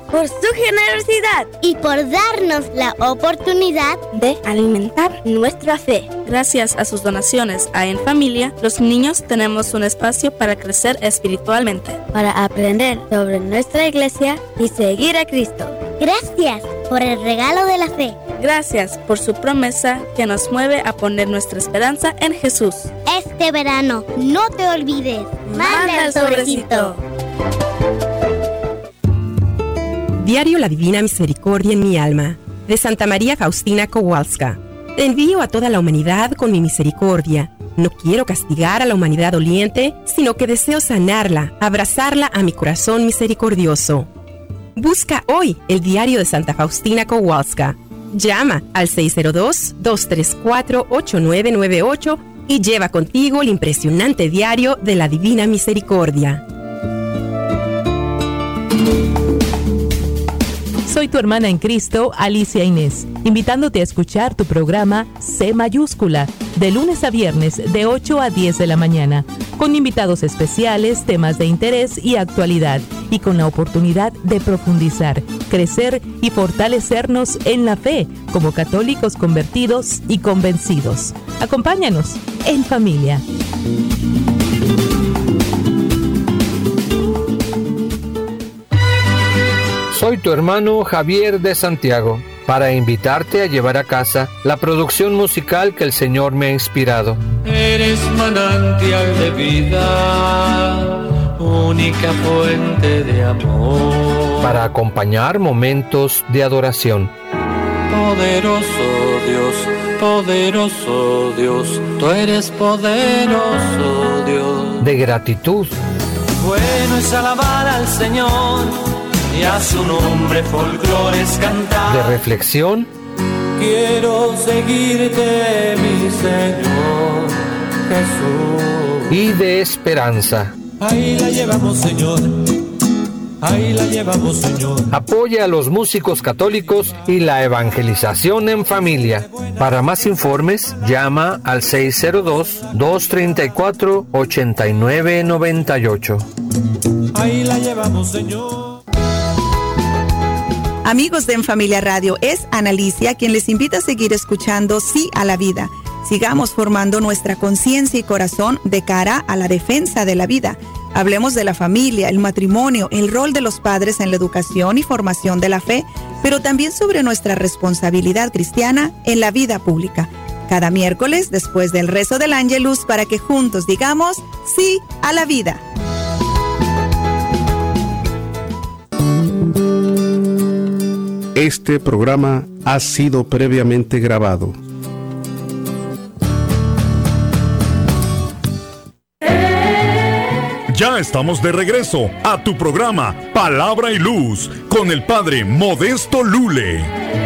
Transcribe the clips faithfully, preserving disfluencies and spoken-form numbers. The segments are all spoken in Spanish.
por su generosidad y por darnos la oportunidad de alimentar nuestra fe. Gracias a sus donaciones a En Familia, los niños tenemos un espacio para crecer espiritualmente, para aprender sobre nuestra iglesia y seguir a Cristo. Gracias por el regalo de la fe. Gracias por su promesa que nos mueve a poner nuestra esperanza en Jesús. Este verano, no te olvides. Manda el sobrecito. Diario La Divina Misericordia en mi alma, de Santa María Faustina Kowalska. Te envío a toda la humanidad con mi misericordia. No quiero castigar a la humanidad doliente, sino que deseo sanarla, abrazarla a mi corazón misericordioso. Busca hoy el diario de Santa Faustina Kowalska. Llama al seis cero dos, dos tres cuatro, ocho nueve nueve ocho y lleva contigo el impresionante diario de la Divina Misericordia. Soy tu hermana en Cristo, Alicia Inés, invitándote a escuchar tu programa C mayúscula, de lunes a viernes de ocho a diez de la mañana, con invitados especiales, temas de interés y actualidad, y con la oportunidad de profundizar, crecer y fortalecernos en la fe, como católicos convertidos y convencidos. Acompáñanos en familia. Soy tu hermano Javier de Santiago, para invitarte a llevar a casa la producción musical que el Señor me ha inspirado. Eres manantial de vida, única fuente de amor. Para acompañar momentos de adoración. Poderoso Dios, poderoso Dios, tú eres poderoso Dios. De gratitud. Bueno es alabar al Señor y a su nombre folclores cantar. De reflexión. Quiero seguirte, mi Señor Jesús. Y de esperanza. Ahí la llevamos, Señor. Ahí la llevamos, Señor. Apoya a los músicos católicos y la evangelización en familia. Para más informes, llama al seis cero dos, dos tres cuatro, ocho nueve nueve ocho. Ahí la llevamos, Señor. Amigos de En Familia Radio, es Ana Alicia quien les invita a seguir escuchando Sí a la Vida. Sigamos formando nuestra conciencia y corazón de cara a la defensa de la vida. Hablemos de la familia, el matrimonio, el rol de los padres en la educación y formación de la fe, pero también sobre nuestra responsabilidad cristiana en la vida pública. Cada miércoles, después del rezo del Ángelus, para que juntos digamos sí a la vida. Este programa ha sido previamente grabado. Ya estamos de regreso a tu programa Palabra y Luz con el Padre Modesto Lule.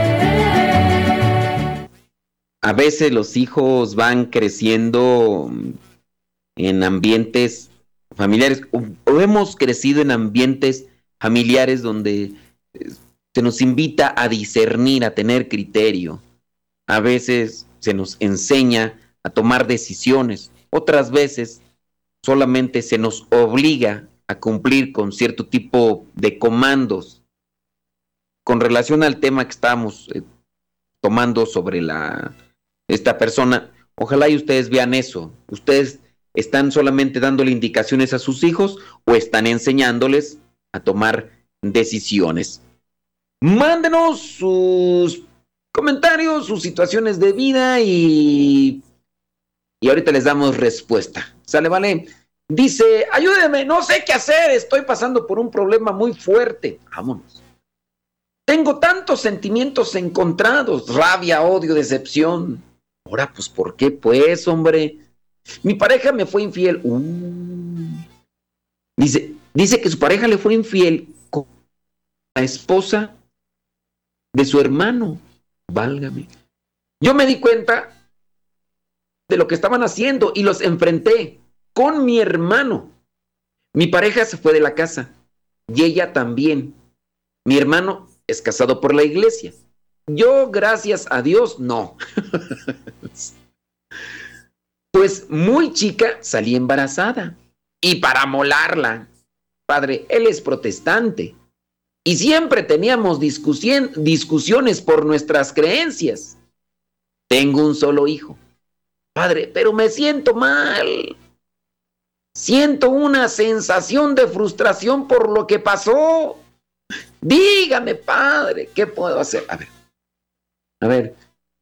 A veces los hijos van creciendo en ambientes familiares, o, o hemos crecido en ambientes familiares donde se nos invita a discernir, a tener criterio. A veces se nos enseña a tomar decisiones, otras veces solamente se nos obliga a cumplir con cierto tipo de comandos. Con relación al tema que estamos eh, tomando sobre la esta persona, ojalá y ustedes vean eso. ¿Ustedes están solamente dándole indicaciones a sus hijos o están enseñándoles a tomar decisiones? Mándenos sus comentarios, sus situaciones de vida y, y ahorita les damos respuesta. ¿Sale, vale? Dice, ayúdeme, no sé qué hacer, estoy pasando por un problema muy fuerte. Vámonos. Tengo tantos sentimientos encontrados, rabia, odio, decepción. Ahora, pues, ¿por qué? Pues, hombre, mi pareja me fue infiel. Uh. Dice, dice que su pareja le fue infiel con la esposa de su hermano. Válgame. Yo me di cuenta de lo que estaban haciendo y los enfrenté con mi hermano. Mi pareja se fue de la casa y ella también. Mi hermano es casado por la iglesia. Yo, gracias a Dios, no. Pues muy chica salí embarazada. Y para molarla, padre, él es protestante. Y siempre teníamos discusión, discusiones por nuestras creencias. Tengo un solo hijo. Padre, pero me siento mal. Siento una sensación de frustración por lo que pasó. Dígame, padre, ¿qué puedo hacer? A ver, a ver.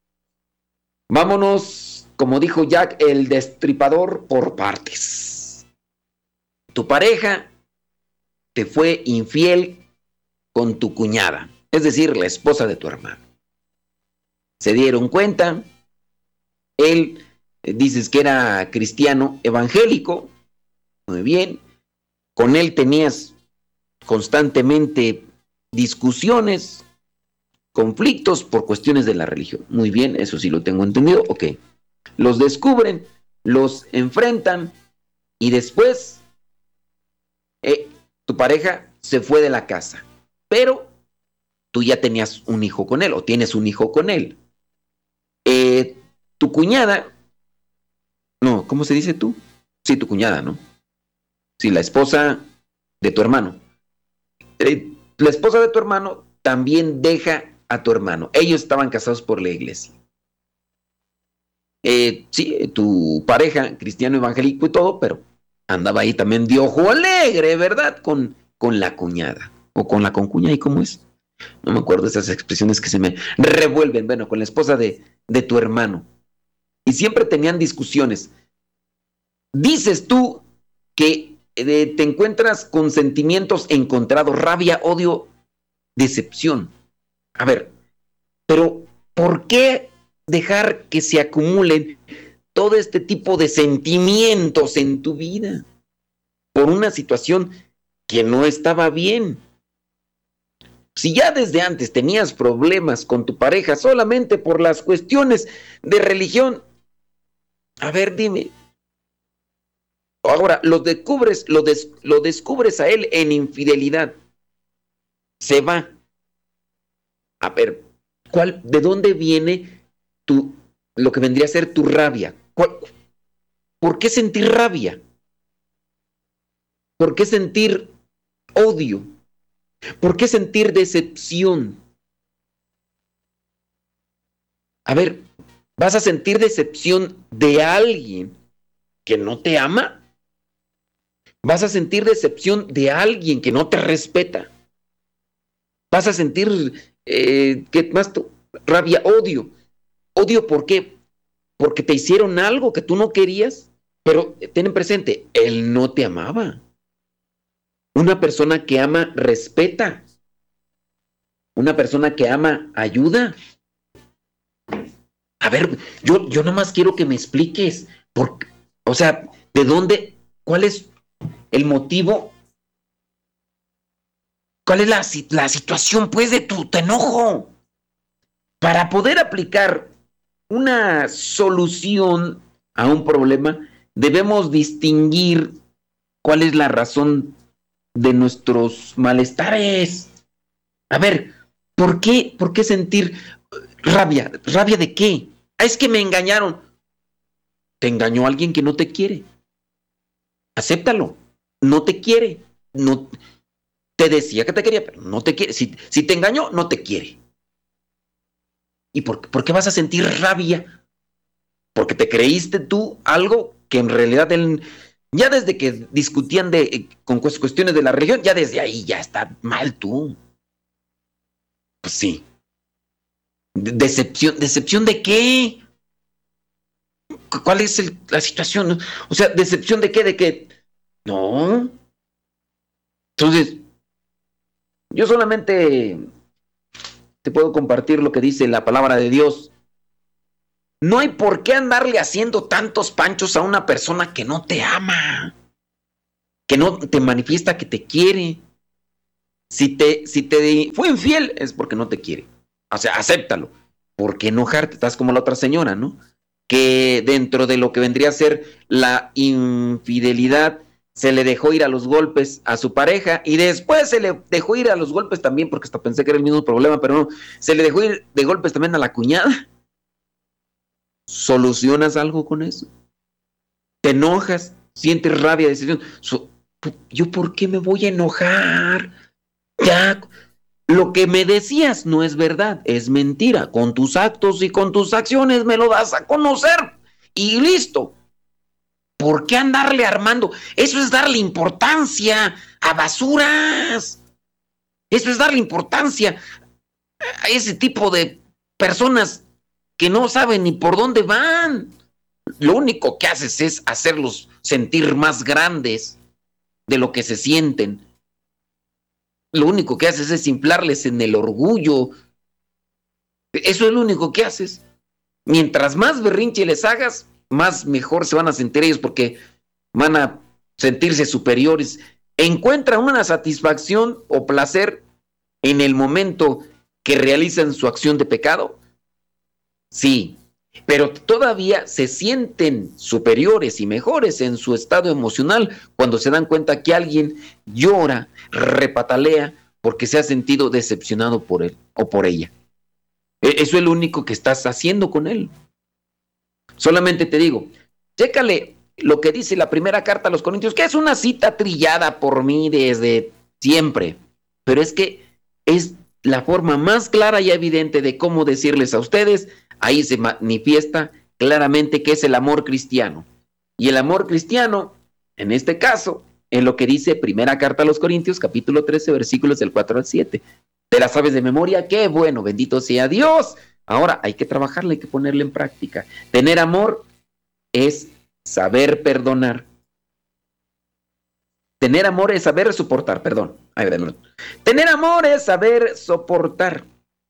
Vámonos, como dijo Jack el Destripador, por partes. Tu pareja te fue infiel con tu cuñada, es decir, la esposa de tu hermano. Se dieron cuenta, él, eh, dices que era cristiano evangélico, muy bien, con él tenías constantemente discusiones, conflictos por cuestiones de la religión. Muy bien, eso sí lo tengo entendido, ok. Los descubren, los enfrentan y después eh, tu pareja se fue de la casa. Pero tú ya tenías un hijo con él, o tienes un hijo con él. Eh, tu cuñada, no, ¿cómo se dice tú? Sí, tu cuñada, ¿no? Sí, la esposa de tu hermano. Eh, la esposa de tu hermano también deja a tu hermano. Ellos estaban casados por la iglesia. Eh, sí, tu pareja, cristiano evangélico y todo, pero andaba ahí también de ojo alegre, ¿verdad? Con, con la cuñada. O con la concuña, ¿y cómo es? No me acuerdo de esas expresiones que se me revuelven. Bueno, con la esposa de, de tu hermano. Y siempre tenían discusiones. Dices tú que eh, te encuentras con sentimientos encontrados, rabia, odio, decepción. A ver, pero ¿por qué dejar que se acumulen todo este tipo de sentimientos en tu vida? Por una situación que no estaba bien. Si ya desde antes tenías problemas con tu pareja solamente por las cuestiones de religión, a ver, dime. Ahora, lo descubres, lo, des, lo descubres a él en infidelidad. Se va. A ver, ¿cuál, ¿de dónde viene tu, lo que vendría a ser tu rabia? ¿Cuál, ¿Por qué sentir rabia? ¿Por qué sentir odio? ¿Por qué sentir decepción? A ver, ¿vas a sentir decepción de alguien que no te ama? ¿Vas a sentir decepción de alguien que no te respeta? ¿Vas a sentir, eh, qué más tú? Rabia, odio. ¿Odio por qué? Porque te hicieron algo que tú no querías, pero ten presente, él no te amaba. Una persona que ama, respeta. Una persona que ama, ayuda. A ver, yo, yo nomás quiero que me expliques. Por, o sea, ¿de dónde? ¿Cuál es el motivo? ¿Cuál es la, la situación, pues, de tu, tu enojo? Para poder aplicar una solución a un problema, debemos distinguir cuál es la razón de nuestros malestares. A ver, ¿por qué, por qué sentir rabia? ¿Rabia de qué? Ah, es que me engañaron. Te engañó alguien que no te quiere. Acéptalo. No te quiere. No te decía que te quería, pero no te quiere. Si, si te engañó, no te quiere. ¿Y por, por qué vas a sentir rabia? Porque te creíste tú algo que en realidad él... Ya desde que discutían de, eh, con cuestiones de la religión, ya desde ahí ya está mal tú. Pues sí. De- decepción, ¿decepción de qué? ¿Cuál es el, la situación? O sea, ¿decepción de qué? ¿De qué? No. Entonces, yo solamente te puedo compartir lo que dice la palabra de Dios. No hay por qué andarle haciendo tantos panchos a una persona que no te ama, que no te manifiesta que te quiere. Si te, si te fue infiel es porque no te quiere. O sea, acéptalo. ¿Por qué enojarte? Estás como la otra señora, ¿no? Que dentro de lo que vendría a ser la infidelidad se le dejó ir a los golpes a su pareja y después se le dejó ir a los golpes también, porque hasta pensé que era el mismo problema, pero no, se le dejó ir de golpes también a la cuñada. ¿Solucionas algo con eso? ¿Te enojas? ¿Sientes rabia, decisión? So, ¿yo por qué me voy a enojar? Ya, Lo que me decías no es verdad, es mentira. Con tus actos y con tus acciones me lo das a conocer. Y listo. ¿Por qué andarle armando? Eso es darle importancia a basuras. Eso es darle importancia a ese tipo de personas que no saben ni por dónde van. Lo único que haces es hacerlos sentir más grandes de lo que se sienten. Lo único que haces es inflarles en el orgullo. Eso es lo único que haces. Mientras más berrinche les hagas, más mejor se van a sentir ellos porque van a sentirse superiores. Encuentran una satisfacción o placer en el momento que realizan su acción de pecado. Sí, pero todavía se sienten superiores y mejores en su estado emocional cuando se dan cuenta que alguien llora, repatalea porque se ha sentido decepcionado por él o por ella. Eso es lo único que estás haciendo con él. Solamente te digo, chécale lo que dice la primera carta a los Corintios, que es una cita trillada por mí desde siempre, pero es que es la forma más clara y evidente de cómo decirles a ustedes. Ahí se manifiesta claramente que es el amor cristiano. Y el amor cristiano, en este caso, es lo que dice primera carta a los Corintios, capítulo trece, versículos del cuatro al siete. ¿Te la sabes de memoria? ¡Qué bueno! ¡Bendito sea Dios! Ahora hay que trabajarla, hay que ponerla en práctica. Tener amor es saber perdonar. Tener amor es saber soportar, perdón. Ay, perdón. Tener amor es saber soportar.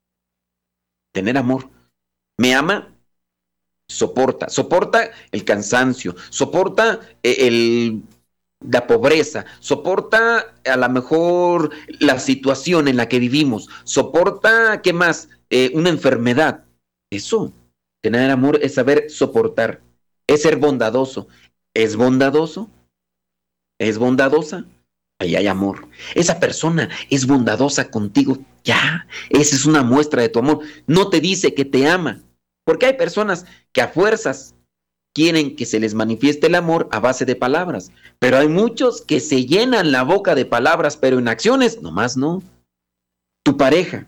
Tener amor. ¿Me ama? Soporta. Soporta el cansancio. Soporta el, la pobreza. Soporta a lo mejor la situación en la que vivimos. Soporta, ¿qué más? Eh, una enfermedad. Eso. Tener amor es saber soportar. Es ser bondadoso. ¿Es bondadoso? ¿Es bondadosa? Ahí hay amor. Esa persona es bondadosa contigo. Ya, esa es una muestra de tu amor. No te dice que te ama. Porque hay personas que a fuerzas quieren que se les manifieste el amor a base de palabras. Pero hay muchos que se llenan la boca de palabras, pero en acciones nomás no. Tu pareja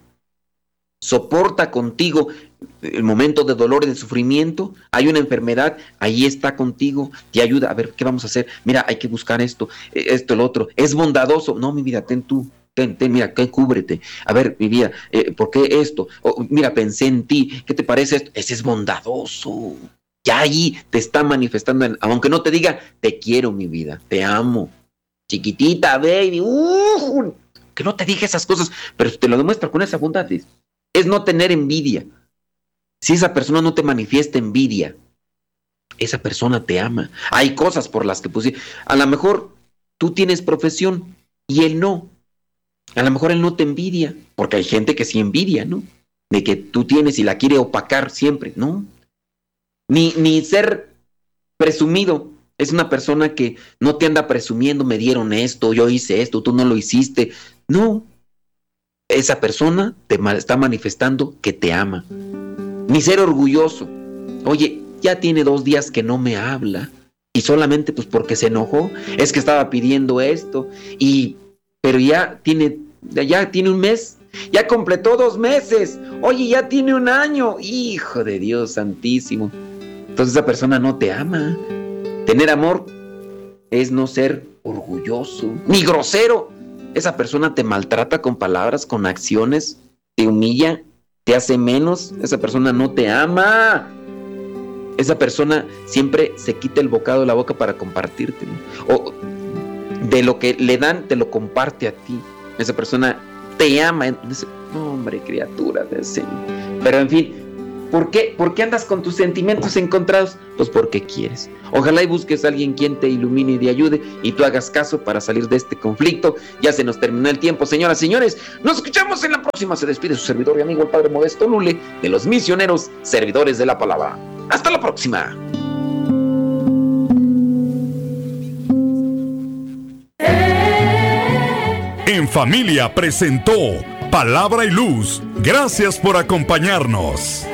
soporta contigo el momento de dolor y de sufrimiento. Hay una enfermedad, ahí está contigo, te ayuda. A ver, ¿qué vamos a hacer? Mira, hay que buscar esto, esto, lo otro. Es bondadoso. No, mi vida, ten tú. Ten, ten, mira, que cúbrete. A ver, mi vida, eh, ¿por qué esto? Oh, mira, pensé en ti. ¿Qué te parece esto? Ese es bondadoso. Ya ahí te está manifestando, en, aunque no te diga, te quiero, mi vida, te amo. Chiquitita, baby. Uh, que no te diga esas cosas, pero te lo demuestra con esa bondad. Es, es no tener envidia. Si esa persona no te manifiesta envidia, esa persona te ama. Hay cosas por las que, pues, a lo mejor tú tienes profesión y él no. A lo mejor él no te envidia, porque hay gente que sí envidia, ¿no? De que tú tienes y la quiere opacar siempre, ¿no? Ni, ni ser presumido. Es una persona que no te anda presumiendo, me dieron esto, yo hice esto, tú no lo hiciste. No. Esa persona te está manifestando que te ama. Ni ser orgulloso. Oye, ya tiene dos días que no me habla. Y solamente pues porque se enojó. Es que estaba pidiendo esto. Y... pero ya tiene, ya tiene un mes, ya completó dos meses, oye, ya tiene un año, hijo de Dios santísimo. Entonces esa persona no te ama. Tener amor es no ser orgulloso, ni grosero. Esa persona te maltrata con palabras, con acciones, te humilla, te hace menos. Esa persona no te ama. Esa persona siempre se quita el bocado de la boca para compartirte, ¿no? O de lo que le dan, te lo comparte a ti. Esa persona te ama. Dice, no, hombre, criatura del Señor. Pero en fin, ¿por qué? ¿Por qué andas con tus sentimientos encontrados? Pues porque quieres. Ojalá y busques a alguien quien te ilumine y te ayude y tú hagas caso para salir de este conflicto. Ya se nos terminó el tiempo, señoras y señores. Nos escuchamos en la próxima. Se despide su servidor y amigo, el Padre Modesto Lule, de los misioneros servidores de la palabra. Hasta la próxima. En Familia presentó Palabra y Luz. Gracias por acompañarnos.